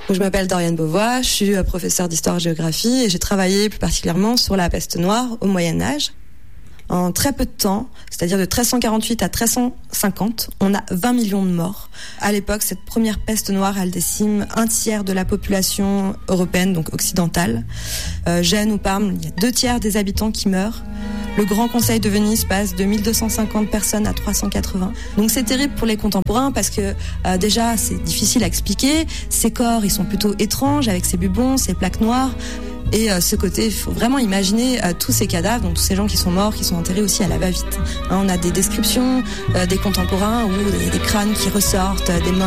Donc, je m'appelle Doriane Beauvois, je suis professeure d'histoire-géographie et j'ai travaillé plus particulièrement sur la peste noire au Moyen-Âge. En très peu de temps, c'est-à-dire de 1348 à 1350, on a 20 millions de morts. À l'époque, cette première peste noire, elle décime un tiers de la population européenne, donc occidentale. Gênes ou Parme, il y a 2/3 des habitants qui meurent. Le Grand Conseil de Venise passe de 1250 personnes à 380. Donc c'est terrible pour les contemporains parce que déjà c'est difficile à expliquer. Ces corps, ils sont plutôt étranges avec ces bubons, ces plaques noires. Et ce côté, il faut vraiment imaginer tous ces cadavres, donc tous ces gens qui sont morts, qui sont enterrés aussi à la va-vite. On a des descriptions des contemporains où il y a des crânes qui ressortent, des mains